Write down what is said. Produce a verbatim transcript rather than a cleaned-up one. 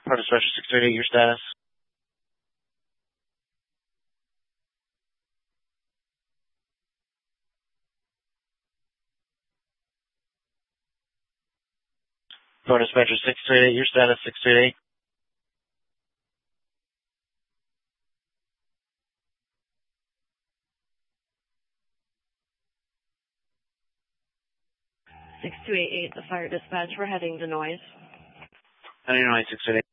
Part of Special six eight eight, your status. Part of Special six eight eight, your status, six eight eight. six two eight eight, the fire dispatch, we're heading to noise. Heading to noise, six eight eight.